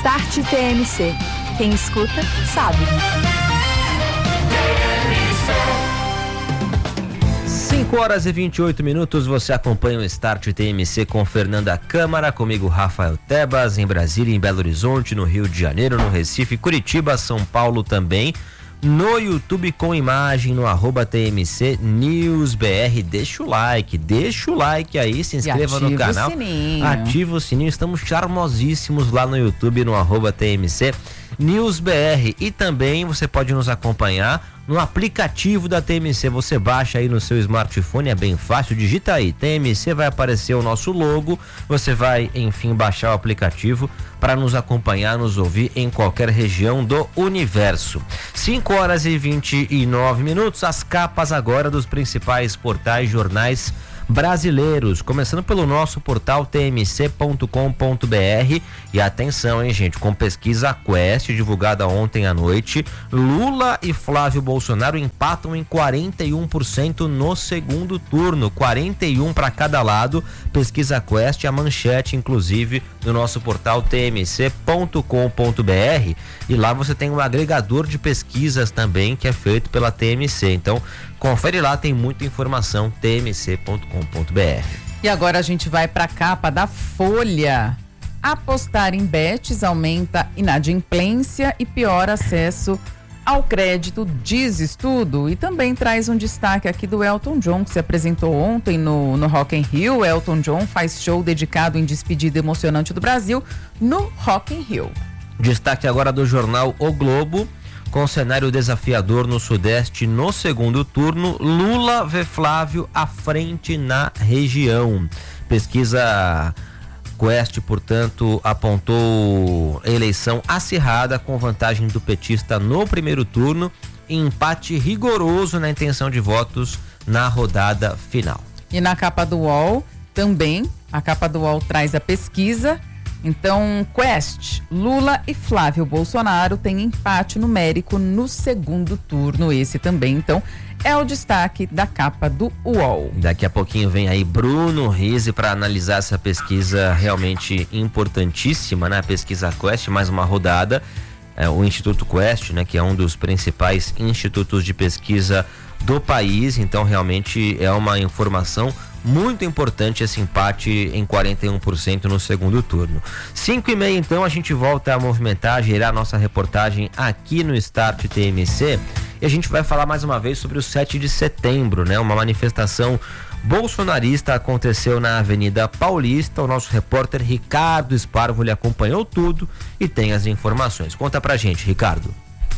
Start TMC. Quem escuta, sabe. 5h28, você acompanha o Start TMC com Fernanda Câmara, comigo Rafael Tebas, em Brasília, em Belo Horizonte, no Rio de Janeiro, no Recife, Curitiba, São Paulo também. No YouTube com imagem, no @TMC News BR. Deixa o like aí, se inscreva no canal. Ativa o sininho. Estamos charmosíssimos lá no YouTube, no @TMC News BR. E também você pode nos acompanhar no aplicativo da TMC. Você baixa aí no seu smartphone, é bem fácil, digita aí TMC, vai aparecer o nosso logo, você vai, enfim, baixar o aplicativo para nos acompanhar, nos ouvir em qualquer região do universo. 5h29, as capas agora dos principais portais, jornais brasileiros, começando pelo nosso portal tmc.com.br. E atenção, hein, gente, com pesquisa Quest divulgada ontem à noite, Lula e Flávio Bolsonaro empatam em 41% no segundo turno, 41 para cada lado. Pesquisa Quest, a manchete inclusive do nosso portal tmc.com.br, e lá você tem um agregador de pesquisas também que é feito pela TMC. Então confere lá, tem muita informação, tmc.com.br. E agora a gente vai para a capa da Folha. Apostar em bets aumenta inadimplência e piora acesso ao crédito, diz estudo. E também traz um destaque aqui do Elton John, que se apresentou ontem no Rock in Rio. Elton John faz show dedicado em despedida emocionante do Brasil no Rock in Rio. Destaque agora do jornal O Globo. Com cenário desafiador no Sudeste no segundo turno, Lula vê Flávio à frente na região. Pesquisa Quest, portanto, apontou eleição acirrada com vantagem do petista no primeiro turno e empate rigoroso na intenção de votos na rodada final. E na capa do UOL também, a capa do UOL traz a pesquisa. Então, Quest, Lula e Flávio Bolsonaro têm empate numérico no segundo turno, esse também, então, é o destaque da capa do UOL. Daqui a pouquinho vem aí Bruno Rizzi para analisar essa pesquisa realmente importantíssima, né? A pesquisa Quest, mais uma rodada, o Instituto Quest, né? Que é um dos principais institutos de pesquisa do país, então realmente é uma informação muito importante esse empate em 41% no segundo turno. 5h30, então, a gente volta a movimentar, a gerar nossa reportagem aqui no Start TMC, e a gente vai falar mais uma vez sobre o 7 de setembro, né? Uma manifestação bolsonarista aconteceu na Avenida Paulista. O nosso repórter Ricardo Sparvo lhe acompanhou tudo e tem as informações. Conta pra gente, Ricardo.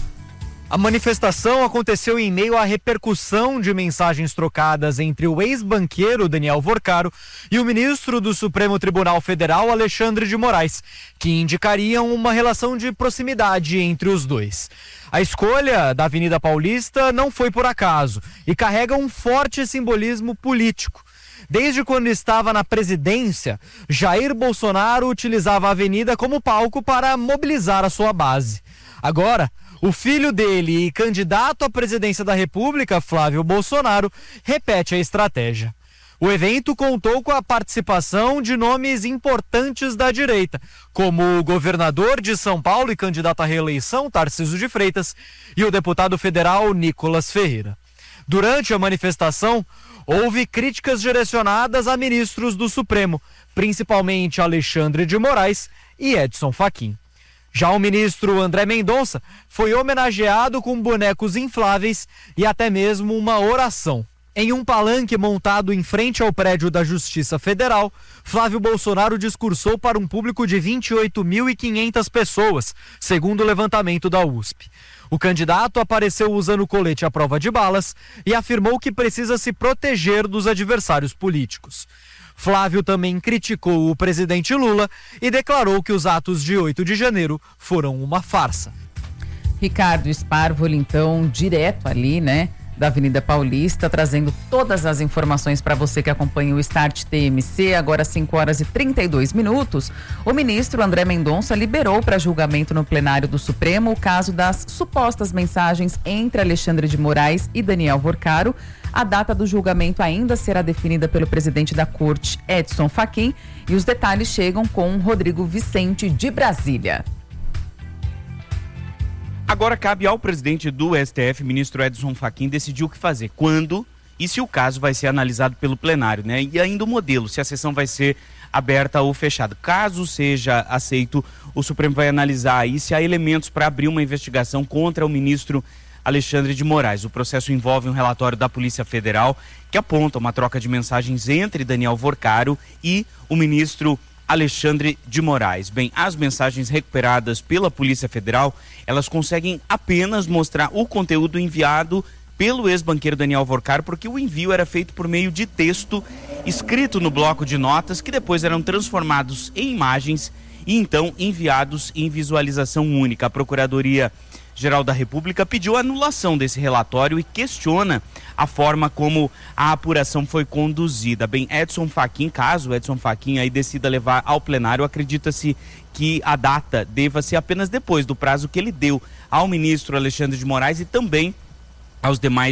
A manifestação aconteceu em meio à repercussão de mensagens trocadas entre o ex-banqueiro Daniel Vorcaro e o ministro do Supremo Tribunal Federal, Alexandre de Moraes, que indicariam uma relação de proximidade entre os dois. A escolha da Avenida Paulista não foi por acaso e carrega um forte simbolismo político. Desde quando estava na presidência, Jair Bolsonaro utilizava a avenida como palco para mobilizar a sua base. Agora, o filho dele e candidato à presidência da República, Flávio Bolsonaro, repete a estratégia. O evento contou com a participação de nomes importantes da direita, como o governador de São Paulo e candidato à reeleição, Tarcísio de Freitas, e o deputado federal Nicolas Ferreira. Durante a manifestação, houve críticas direcionadas a ministros do Supremo, principalmente Alexandre de Moraes e Edson Fachin. Já o ministro André Mendonça foi homenageado com bonecos infláveis e até mesmo uma oração. Em um palanque montado em frente ao prédio da Justiça Federal, Flávio Bolsonaro discursou para um público de 28.500 pessoas, segundo o levantamento da USP. O candidato apareceu usando colete à prova de balas e afirmou que precisa se proteger dos adversários políticos. Flávio também criticou o presidente Lula e declarou que os atos de 8 de janeiro foram uma farsa. Ricardo Sparvo, então, direto ali, né, da Avenida Paulista, trazendo todas as informações para você que acompanha o Start TMC. Agora 5h32. O ministro André Mendonça liberou para julgamento no plenário do Supremo o caso das supostas mensagens entre Alexandre de Moraes e Daniel Vorcaro. A data do julgamento ainda será definida pelo presidente da corte, Edson Fachin, e os detalhes chegam com Rodrigo Vicente de Brasília. Agora cabe ao presidente do STF, ministro Edson Fachin, decidir o que fazer, quando e se o caso vai ser analisado pelo plenário, né? E ainda o modelo, se a sessão vai ser aberta ou fechada. Caso seja aceito, o Supremo vai analisar aí se há elementos para abrir uma investigação contra o ministro Alexandre de Moraes. O processo envolve um relatório da Polícia Federal que aponta uma troca de mensagens entre Daniel Vorcaro e o ministro Alexandre de Moraes. Bem, as mensagens recuperadas pela Polícia Federal, elas conseguem apenas mostrar o conteúdo enviado pelo ex-banqueiro Daniel Vorcaro, porque o envio era feito por meio de texto escrito no bloco de notas, que depois eram transformados em imagens e então enviados em visualização única. A Procuradoria-Geral da República pediu a anulação desse relatório e questiona a forma como a apuração foi conduzida. Bem, Edson Fachin, caso Edson Fachin aí decida levar ao plenário, acredita-se que a data deva ser apenas depois do prazo que ele deu ao ministro Alexandre de Moraes e também aos demais